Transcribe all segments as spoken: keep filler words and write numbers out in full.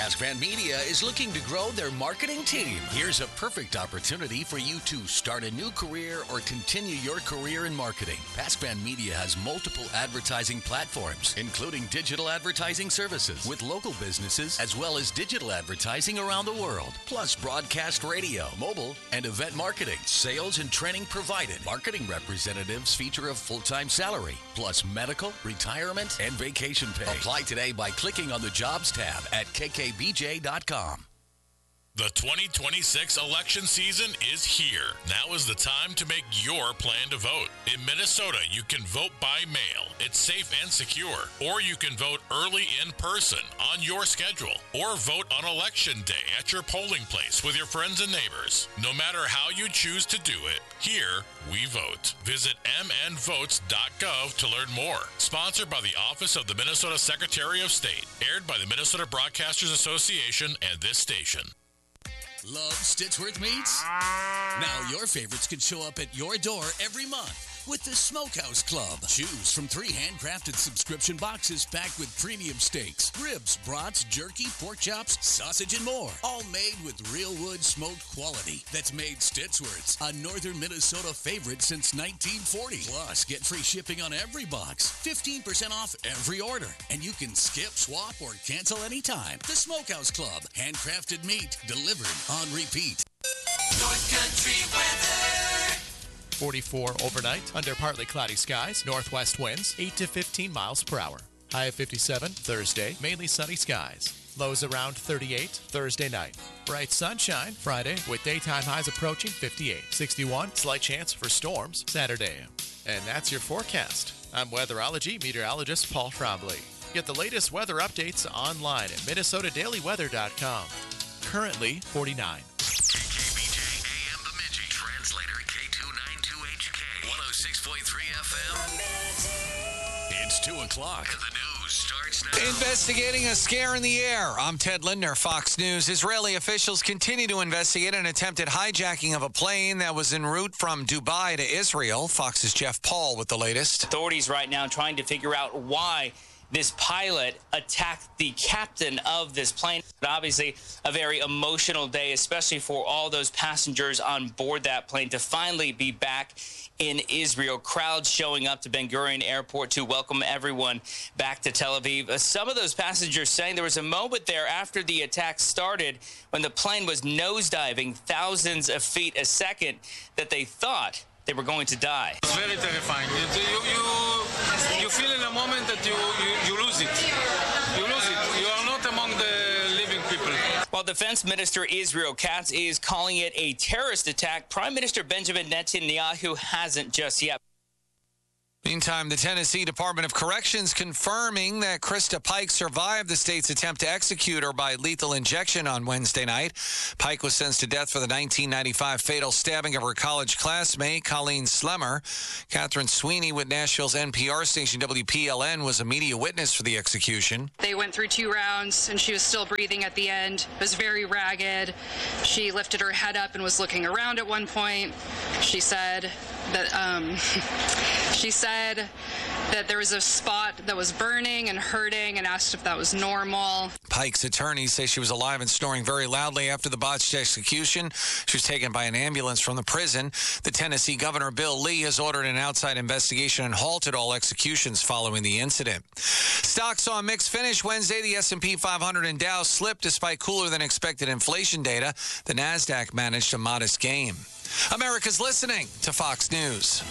Pascman Media is looking to grow their marketing team. Here's a perfect opportunity for you to start a new career or continue your career in marketing. Pascman Media has multiple advertising platforms, including digital advertising services with local businesses, as well as digital advertising around the world, plus broadcast radio, mobile, and event marketing. Sales and training provided. Marketing representatives feature a full-time salary, plus medical, retirement, and vacation pay. Apply today by clicking on the Jobs tab at k k b j dot com. The twenty twenty-six election season is here. Now is the time to make your plan to vote. In Minnesota, you can vote by mail. It's safe and secure. Or you can vote early in person on your schedule. Or vote on election day at your polling place with your friends and neighbors. No matter how you choose to do it, here we vote. Visit m n votes dot gov to learn more. Sponsored by the Office of the Minnesota Secretary of State. Aired by the Minnesota Broadcasters Association and this station. Love Stitchworth Meats? Now your favorites can show up at your door every month with the Smokehouse Club. Choose from three handcrafted subscription boxes packed with premium steaks, ribs, brats, jerky, pork chops, sausage, and more. All made with real wood smoked quality that's made Stitchworth's a northern Minnesota favorite since nineteen forty. Plus, get free shipping on every box, fifteen percent off every order, and you can skip, swap, or cancel anytime. The Smokehouse Club. Handcrafted meat delivered on repeat. North Country weather. forty-four overnight under partly cloudy skies. Northwest winds eight to fifteen miles per hour. High of fifty-seven Thursday. Mainly sunny skies. Lows around thirty-eight Thursday night. Bright sunshine Friday with daytime highs approaching fifty-eight. sixty-one slight chance for storms Saturday. And that's your forecast. I'm weatherology meteorologist Paul Trombley. Get the latest weather updates online at minnesota daily weather dot com. Currently forty-nine. K K B J A M Bemidji. Translator K two ninety-two H K. one oh six point three F M. It's two o'clock. The news starts now. Investigating a scare in the air. I'm Ted Lindner, Fox News. Israeli officials continue to investigate an attempted hijacking of a plane that was en route from Dubai to Israel. Fox's Jeff Paul with the latest. Authorities right now trying to figure out why this pilot attacked the captain of this plane. But obviously, a very emotional day, especially for all those passengers on board that plane to finally be back in Israel. Crowds showing up to Ben Gurion Airport to welcome everyone back to Tel Aviv. Uh, some of those passengers saying there was a moment there after the attack started when the plane was nosediving thousands of feet a second that they thought they were going to die. It's very terrifying. You, you, you feel in a moment that you, you, you lose it. You lose it. You are not among the living people. While Defense Minister Israel Katz is calling it a terrorist attack, Prime Minister Benjamin Netanyahu hasn't just yet. Meantime, the Tennessee Department of Corrections confirming that Krista Pike survived the state's attempt to execute her by lethal injection on Wednesday night. Pike was sentenced to death for the nineteen ninety-five fatal stabbing of her college classmate, Colleen Slemmer. Catherine Sweeney with Nashville's N P R station W P L N was a media witness for the execution. They went through two rounds, and she was still breathing at the end. It was very ragged. She lifted her head up and was looking around at one point. She said that um, she said that there was a spot that was burning and hurting and asked if that was normal. Pike's attorneys say she was alive and snoring very loudly after the botched execution. She was taken by an ambulance from the prison. The Tennessee Governor Bill Lee has ordered an outside investigation and halted all executions following the incident. Stocks saw a mixed finish Wednesday. The S and P five hundred and Dow slipped despite cooler than expected inflation data. The NASDAQ managed a modest gain. America's listening to Fox News.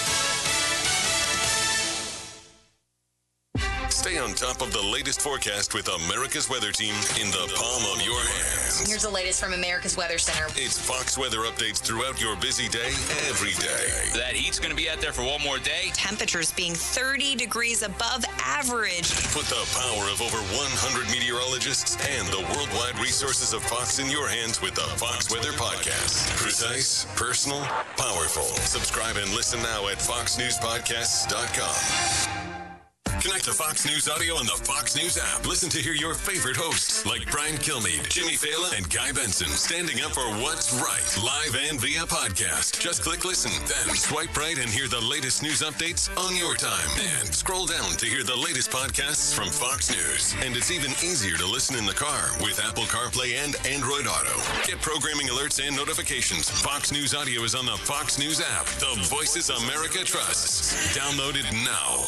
Stay on top of the latest forecast with America's Weather Team in the palm of your hands. Here's the latest from America's Weather Center. It's Fox weather updates throughout your busy day, every day. That heat's going to be out there for one more day. Temperatures being thirty degrees above average. Put the power of over one hundred meteorologists and the worldwide resources of Fox in your hands with the Fox Weather Podcast. Precise, personal, powerful. Subscribe and listen now at fox news podcasts dot com. Connect to Fox News Audio on the Fox News app. Listen to hear your favorite hosts like Brian Kilmeade, Jimmy Fallon, and Guy Benson standing up for what's right, live and via podcast. Just click listen, then swipe right and hear the latest news updates on your time. And scroll down to hear the latest podcasts from Fox News. And it's even easier to listen in the car with Apple CarPlay and Android Auto. Get programming alerts and notifications. Fox News Audio is on the Fox News app. The Voices America trusts. Download it now.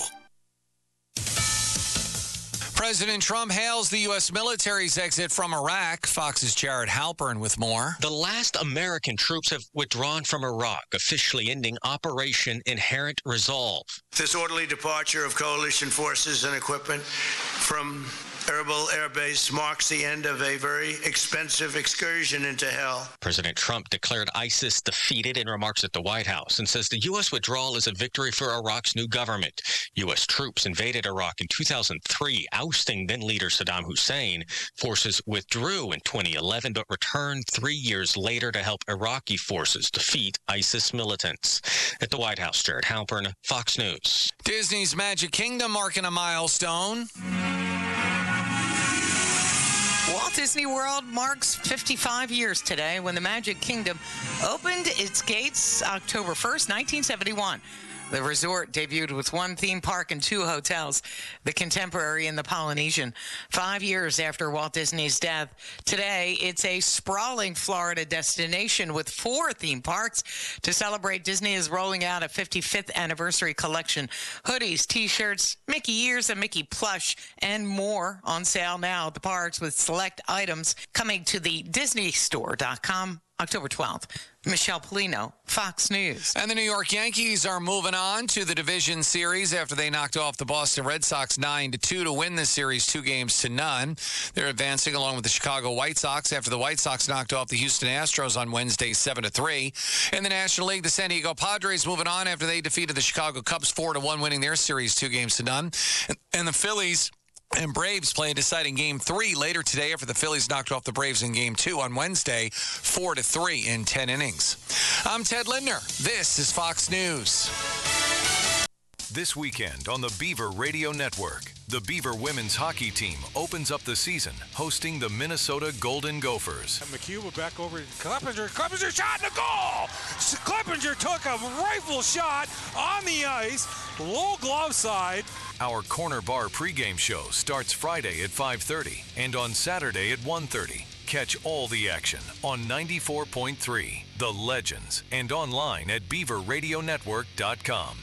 President Trump hails the U S military's exit from Iraq. Fox's Jared Halpern with more. The last American troops have withdrawn from Iraq, officially ending Operation Inherent Resolve. This orderly departure of coalition forces and equipment from Erbil Air Base marks the end of a very expensive excursion into hell. President Trump declared ISIS defeated in remarks at the White House and says the U S withdrawal is a victory for Iraq's new government. U S troops invaded Iraq in two thousand three, ousting then-leader Saddam Hussein. Forces withdrew in twenty eleven, but returned three years later to help Iraqi forces defeat ISIS militants. At the White House, Jared Halpern, Fox News. Disney's Magic Kingdom marking a milestone. Walt Disney World marks fifty-five years today when the Magic Kingdom opened its gates October first, nineteen seventy-one. The resort debuted with one theme park and two hotels, the Contemporary and the Polynesian. Five years after Walt Disney's death, today it's a sprawling Florida destination with four theme parks. To celebrate, Disney is rolling out a fifty-fifth anniversary collection. Hoodies, T-shirts, Mickey ears, and Mickey plush, and more on sale now at the parks with select items coming to the Disney Store dot com October twelfth. Michelle Polino, Fox News. And the New York Yankees are moving on to the division series after they knocked off the Boston Red Sox nine to two to win the series two games to none. They're advancing along with the Chicago White Sox after the White Sox knocked off the Houston Astros on Wednesday seven to three. In the National League, the San Diego Padres moving on after they defeated the Chicago Cubs four to one, winning their series two games to none. And the Phillies and Braves play a deciding game three later today after the Phillies knocked off the Braves in game two on Wednesday, four to three in ten innings. I'm Ted Lindner. This is Fox News. This weekend on the Beaver Radio Network, the Beaver women's hockey team opens up the season hosting the Minnesota Golden Gophers. And McHugh back over to Kleppinger. Kleppinger shot in the goal! Kleppinger took a rifle shot on the ice, low glove side. Our Corner Bar pregame show starts Friday at five thirty and on Saturday at one thirty. Catch all the action on ninety-four point three, The Legends, and online at beaver radio network dot com.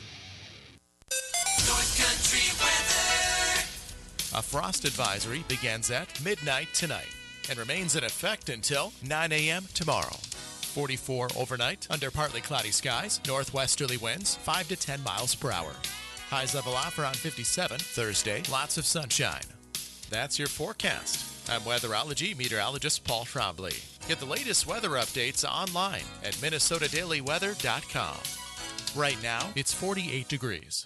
North Country weather. A frost advisory begins at midnight tonight and remains in effect until nine a.m. tomorrow. forty-four overnight under partly cloudy skies, northwesterly winds five to ten miles per hour. Highs level off around fifty-seven. Thursday, lots of sunshine. That's your forecast. I'm weatherology meteorologist Paul Trombley. Get the latest weather updates online at minnesota daily weather dot com. Right now, it's forty-eight degrees.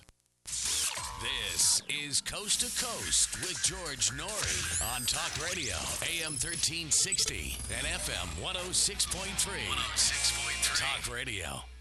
This is Coast to Coast with George Norrie on Talk Radio, A M thirteen sixty and F M one oh six point three. Talk Radio.